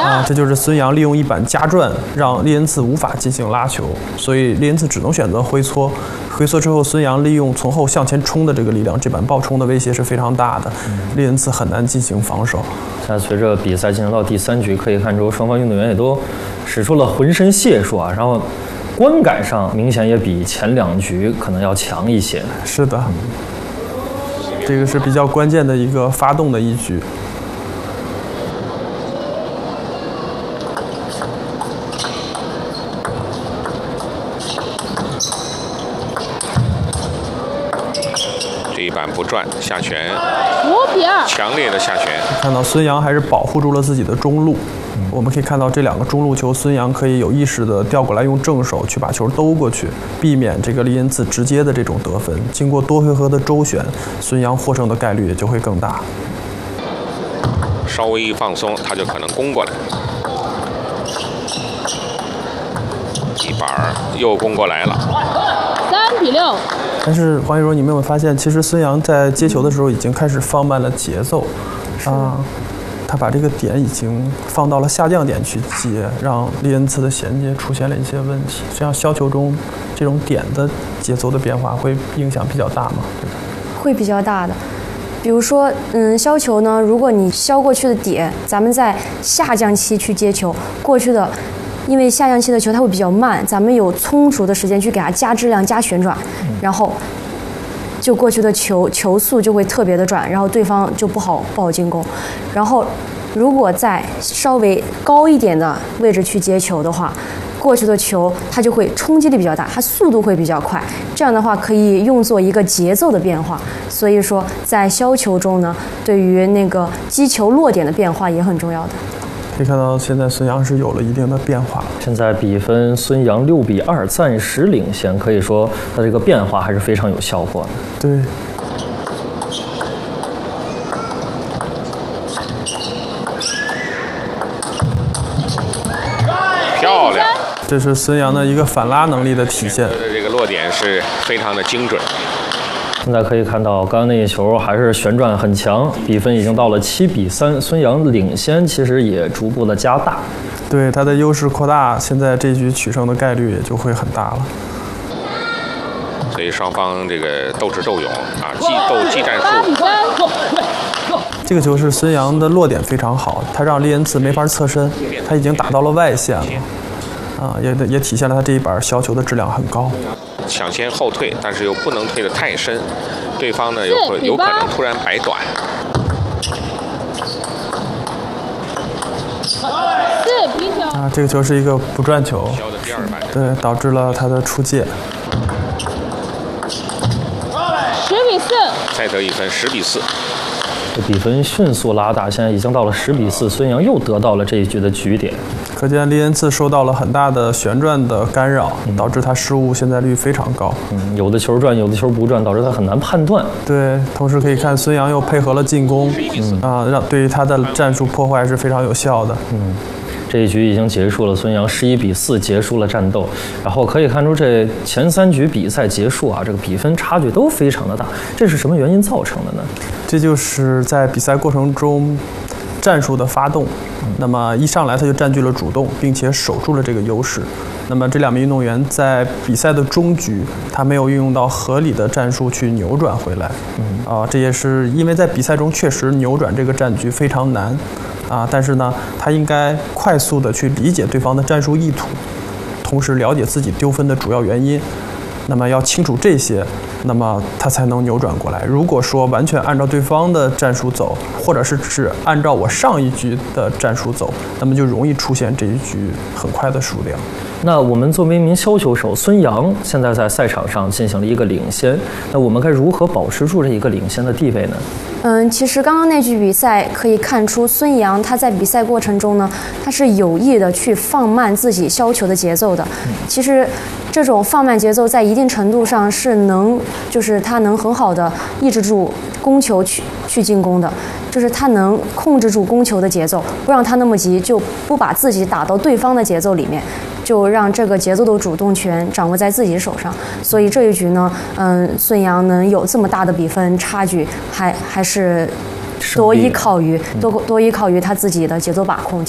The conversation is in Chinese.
这就是孙杨利用一板夹转，让列恩次无法进行拉球，所以列恩次只能选择回搓。回搓之后，孙杨利用从后向前冲的这个力量，这板爆冲的威胁是非常大的，列恩次很难进行防守。 现在随着比赛进行到第3局，可以看出双方运动员也都使出了浑身解数啊，然后观感上明显也比前2局可能要强一些。 是的，这个是比较关键的一个发动的一局。 这一板不转下旋，强烈的下旋。 看到孙杨还是保护住了自己的中路。我们可以看到这2个中路球，孙杨可以有意识地调过来，用正手去把球兜过去，避免这个列恩次直接的这种得分。经过多回合的周旋，孙杨获胜的概率也就会更大。 稍微一放松，他就可能攻过来。一板又攻过来了 ，3比6。 但是黄一柔，你没有发现，其实孙杨在接球的时候已经开始放慢了节奏，他把这个点已经放到了下降点去接，让列恩次的衔接出现了一些问题。这样削球中这种点的节奏的变化会影响比较大吗？ 会比较大的。比如说，削球呢，如果你削过去的点，咱们在下降期去接球，过去的，因为下降期的球它会比较慢，咱们有充足的时间去给它加质量、加旋转，然后就过去的球速就会特别的转，然后对方就不好进攻。然后，如果在稍微高一点的位置去接球的话，过去的球它就会冲击力比较大，它速度会比较快。这样的话可以用作一个节奏的变化。所以说，在削球中呢，对于那个击球落点的变化也很重要的。 可以看到，现在孙杨是有了一定的变化。 现在比分孙杨6比2，暂时领先，可以说他这个变化还是非常有效果的。 对。 漂亮！ 这是孙杨的一个反拉能力的体现。 这个落点是非常的精准。 现在可以看到，刚刚那一球还是旋转很强，比分已经到了7比3，孙杨领先其实也逐步的加大。 对，他的优势扩大，现在这局取胜的概率也就会很大了。 所以双方这个斗智斗勇啊，技斗技战术。 这个球是孙杨的落点非常好，他让列恩次没法侧身，他已经打到了外线了，也体现了他这一板削球的质量很高。 抢先后退，但是又不能退得太深，对方呢有可能突然摆短。 这个球是一个不转球，对，导致了他的出界。 10比4， 再得一分，10比4。 这比分迅速拉大，现在已经到了10比4，孙杨又得到了这一局的局点。 可见列恩次受到了很大的旋转的干扰，导致他失误现在率非常高。 有的球转，有的球不转，导致他很难判断。 对，同时可以看孙杨又配合了进攻，让对于他的战术破坏是非常有效的。 这一局已经结束了，孙杨11比4结束了战斗。然后可以看出，这前3局比赛结束啊，这个比分差距都非常的大，这是什么原因造成的呢？ 这就是在比赛过程中战术的发动，那么一上来他就占据了主动，并且守住了这个优势。那么这2名运动员在比赛的中局，他没有运用到合理的战术去扭转回来。这也是因为在比赛中确实扭转这个战局非常难。但是呢，他应该快速的去理解对方的战术意图，同时了解自己丢分的主要原因。那么要清楚这些，那么他才能扭转过来。如果说完全按照对方的战术走，或者是只按照我上一局的战术走，那么就容易出现这一局很快的输掉。 那我们作为一名削球手，孙杨现在在赛场上进行了一个领先，那我们该如何保持住这一个领先的地位呢？ 其实刚刚那局比赛可以看出，孙杨他在比赛过程中呢，他是有意的去放慢自己削球的节奏的。其实这种放慢节奏在一定程度上是就是他能很好的抑制住攻球去进攻的，就是他能控制住攻球的节奏，不让他那么急，就不把自己打到对方的节奏里面，就让这个节奏的主动权掌握在自己手上。所以这一局呢，孙杨能有这么大的比分差距，还是多依靠于他自己的节奏把控。